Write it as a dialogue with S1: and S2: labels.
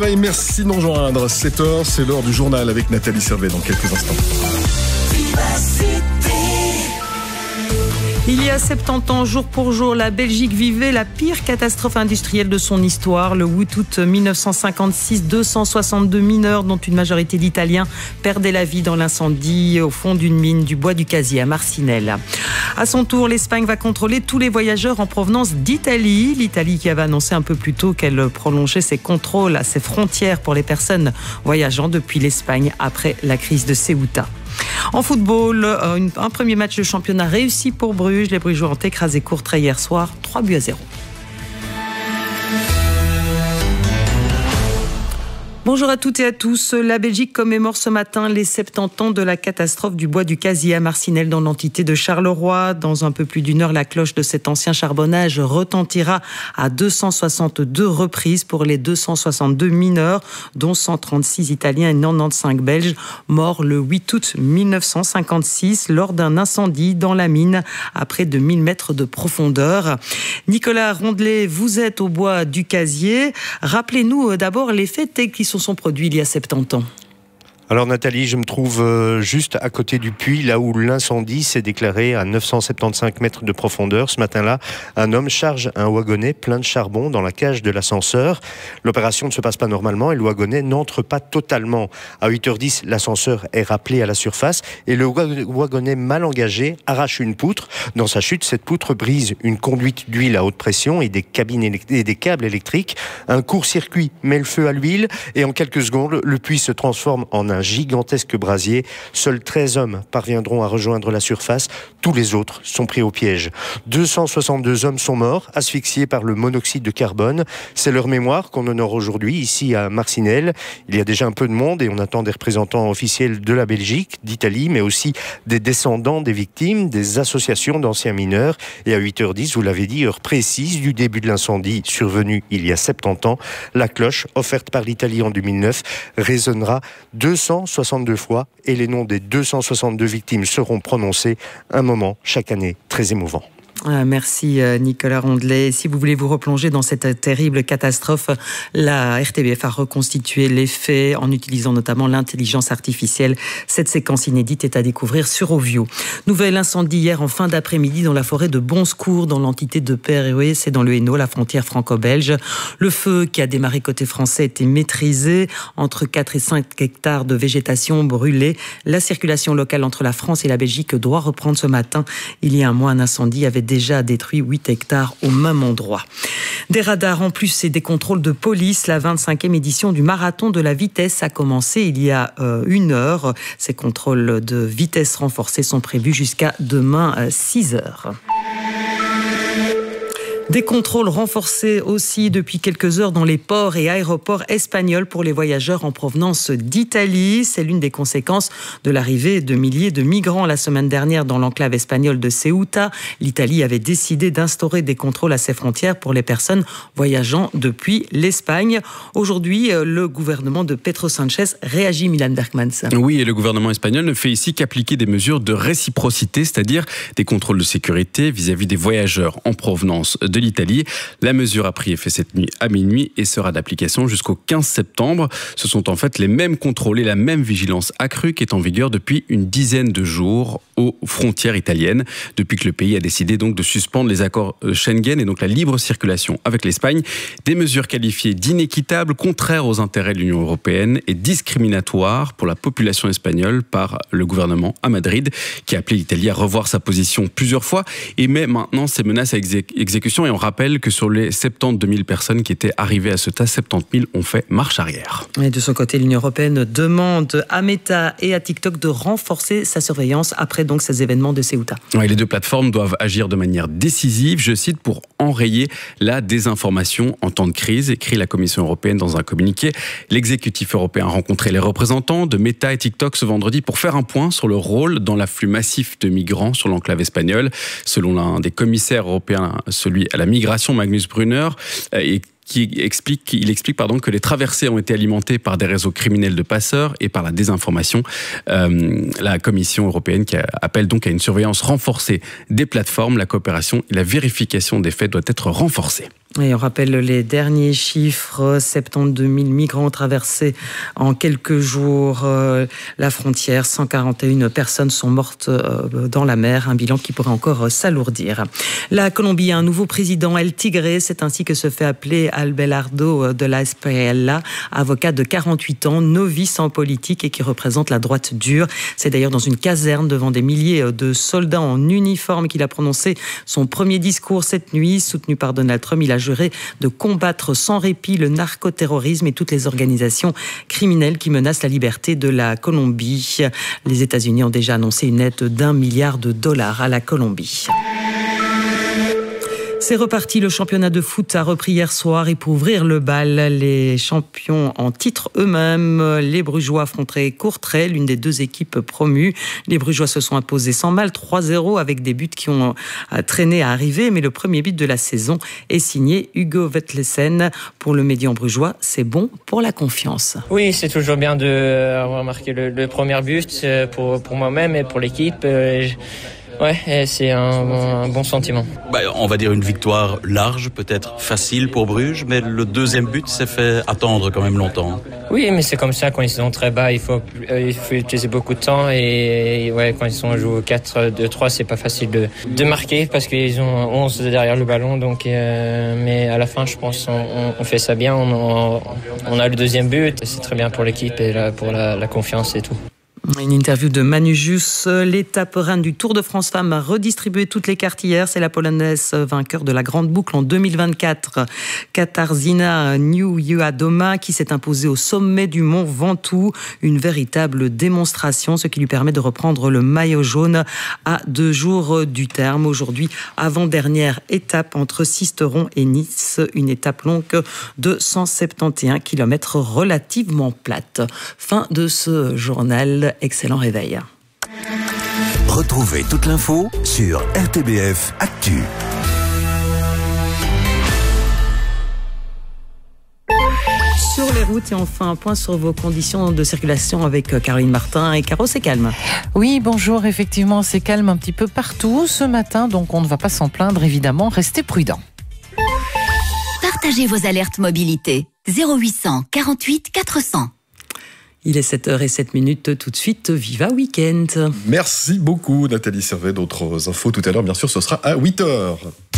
S1: Et merci de nous rejoindre. 7h, c'est l'heure du journal avec Nathalie Servet dans quelques instants.
S2: Il y a 70 ans, jour pour jour, la Belgique vivait la pire catastrophe industrielle de son histoire. Le 8 août 1956, 262 mineurs, dont une majorité d'Italiens, perdaient la vie dans l'incendie au fond d'une mine du bois du Casier à Marcinelle. À son tour, l'Espagne va contrôler tous les voyageurs en provenance d'Italie. L'Italie qui avait annoncé un peu plus tôt qu'elle prolongeait ses contrôles à ses frontières pour les personnes voyageant depuis l'Espagne après la crise de Ceuta. En football, un premier match de championnat réussi pour Bruges. Les Brugeois ont écrasé Courtrai hier soir, 3-0. Bonjour à toutes et à tous. La Belgique commémore ce matin les 70 ans de la catastrophe du bois du Casier à Marcinelle dans l'entité de Charleroi. Dans un peu plus d'une heure, la cloche de cet ancien charbonnage retentira à 262 reprises pour les 262 mineurs, dont 136 Italiens et 95 Belges, morts le 8 août 1956 lors d'un incendie dans la mine à près de 1000 mètres de profondeur. Nicolas Rondelet, vous êtes au bois du Casier. Rappelez-nous d'abord les faits qui sont produits il y a 70 ans.
S3: Alors Nathalie, je me trouve juste à côté du puits, là où l'incendie s'est déclaré à 975 mètres de profondeur. Ce matin-là, un homme charge un wagonnet plein de charbon dans la cage de l'ascenseur. L'opération ne se passe pas normalement et le wagonnet n'entre pas totalement. À 8h10, l'ascenseur est rappelé à la surface et le wagonnet mal engagé arrache une poutre. Dans sa chute, cette poutre brise une conduite d'huile à haute pression et des câbles électriques. Un court-circuit met le feu à l'huile et en quelques secondes, le puits se transforme en un gigantesque brasier. Seuls 13 hommes parviendront à rejoindre la surface. Tous les autres sont pris au piège. 262 hommes sont morts, asphyxiés par le monoxyde de carbone. C'est leur mémoire qu'on honore aujourd'hui, ici à Marcinelle. Il y a déjà un peu de monde et on attend des représentants officiels de la Belgique, d'Italie, mais aussi des descendants des victimes, des associations d'anciens mineurs. Et à 8h10, vous l'avez dit, heure précise du début de l'incendie survenu il y a 70 ans, la cloche offerte par l'Italie en 2009 résonnera 262 fois et les noms des 262 victimes seront prononcés. Un moment chaque année très émouvant.
S2: Merci Nicolas Rondelet. Si vous voulez vous replonger dans cette terrible catastrophe, la RTBF a reconstitué les faits en utilisant notamment l'intelligence artificielle. Cette séquence inédite est à découvrir sur Ovio. Nouvel incendie hier en fin d'après-midi dans la forêt de Bonsecours, dans l'entité de Perrouet, c'est dans le Hainaut, la frontière franco-belge. Le feu qui a démarré côté français était maîtrisé. Entre 4 et 5 hectares de végétation brûlée. La circulation locale entre la France et la Belgique doit reprendre ce matin. Il y a un mois, un incendie avait déjà détruit 8 hectares au même endroit. Des radars en plus et des contrôles de police. La 25e édition du marathon de la vitesse a commencé il y a 1 heure. Ces contrôles de vitesse renforcés sont prévus jusqu'à demain 6h. Des contrôles renforcés aussi depuis quelques heures dans les ports et aéroports espagnols pour les voyageurs en provenance d'Italie. C'est l'une des conséquences de l'arrivée de milliers de migrants la semaine dernière dans l'enclave espagnole de Ceuta. L'Italie avait décidé d'instaurer des contrôles à ses frontières pour les personnes voyageant depuis l'Espagne. Aujourd'hui, le gouvernement de Pedro Sánchez réagit, Milan Bergmans.
S4: Oui, et le gouvernement espagnol ne fait ici qu'appliquer des mesures de réciprocité, c'est-à-dire des contrôles de sécurité vis-à-vis des voyageurs en provenance de l'Italie. La mesure a pris effet cette nuit à minuit et sera d'application jusqu'au 15 septembre. Ce sont en fait les mêmes contrôles et la même vigilance accrue qui est en vigueur depuis une dizaine de jours aux frontières italiennes, depuis que le pays a décidé donc de suspendre les accords Schengen et donc la libre circulation avec l'Espagne. Des mesures qualifiées d'inéquitables, contraires aux intérêts de l'Union européenne et discriminatoires pour la population espagnole par le gouvernement à Madrid, qui a appelé l'Italie à revoir sa position plusieurs fois et met maintenant ses menaces à exécution. Et on rappelle que sur les 72 000 personnes qui étaient arrivées à Ceuta, 70 000 ont fait marche arrière.
S2: Et de son côté, l'Union européenne demande à Meta et à TikTok de renforcer sa surveillance après donc ces événements de Ceuta.
S4: Ouais, les deux plateformes doivent agir de manière décisive, je cite, pour enrayer la désinformation en temps de crise, écrit la Commission européenne dans un communiqué. L'exécutif européen a rencontré les représentants de Meta et TikTok ce vendredi pour faire un point sur le rôle dans l'afflux massif de migrants sur l'enclave espagnole. Selon l'un des commissaires européens, celui à la migration, Magnus Brunner, il explique que les traversées ont été alimentées par des réseaux criminels de passeurs et par la désinformation. La Commission européenne qui appelle donc à une surveillance renforcée des plateformes, la coopération et la vérification des faits doit être renforcée.
S2: Et on rappelle les derniers chiffres, 72 000 migrants ont traversé en quelques jours la frontière. 141 personnes sont mortes dans la mer, un bilan qui pourrait encore s'alourdir. La Colombie a un nouveau président, El Tigre, c'est ainsi que se fait appeler Abelardo de la Espriella, avocat de 48 ans, novice en politique et qui représente la droite dure. C'est d'ailleurs dans une caserne devant des milliers de soldats en uniforme qu'il a prononcé son premier discours cette nuit, soutenu par Donald Trump. Il a juré de combattre sans répit le narcoterrorisme et toutes les organisations criminelles qui menacent la liberté de la Colombie. Les États-Unis ont déjà annoncé une aide d'1 milliard de dollars à la Colombie. C'est reparti, le championnat de foot a repris hier soir et pour ouvrir le bal, les champions en titre eux-mêmes, les Brugeois affronteraient Courtrai, l'une des deux équipes promues. Les Brugeois se sont imposés sans mal 3-0 avec des buts qui ont traîné à arriver, mais le premier but de la saison est signé Hugo Vetlesen. Pour le Médian brugeois, c'est bon pour la confiance.
S5: Oui, c'est toujours bien d'avoir marqué le premier but pour moi-même et pour l'équipe. Ouais, c'est un bon sentiment.
S6: On va dire une victoire large, peut-être facile pour Bruges, mais le deuxième but s'est fait attendre quand même longtemps.
S5: Oui, mais c'est comme ça, quand ils sont très bas, il faut utiliser beaucoup de temps et ouais, quand ils sont joués 4-2-3, c'est pas facile de marquer parce qu'ils ont 11 derrière le ballon, donc mais à la fin, je pense on fait ça bien, on a le deuxième but, c'est très bien pour l'équipe et pour la confiance et tout.
S2: Une interview de Manu Jus. L'étape reine du Tour de France Femmes a redistribué toutes les cartes hier. C'est la Polonaise vainqueur de la Grande Boucle en 2024, Katarzyna Niewiadoma, qui s'est imposée au sommet du mont Ventoux. Une véritable démonstration, ce qui lui permet de reprendre le maillot jaune à 2 jours du terme. Aujourd'hui, avant-dernière étape entre Sisteron et Nice. Une étape longue de 171 km relativement plate. Fin de ce journal. Excellent réveil.
S7: Retrouvez toute l'info sur RTBF Actu.
S2: Sur les routes et enfin un point sur vos conditions de circulation avec Caroline Martin. Et Caro, c'est calme.
S8: Oui, bonjour, effectivement c'est calme un petit peu partout ce matin, donc on ne va pas s'en plaindre évidemment, restez prudents.
S9: Partagez vos alertes mobilité 0800 48 400.
S2: Il est 7h07, tout de suite, Viva Weekend.
S1: Merci beaucoup Nathalie Servet. D'autres infos tout à l'heure, bien sûr, ce sera à 8h.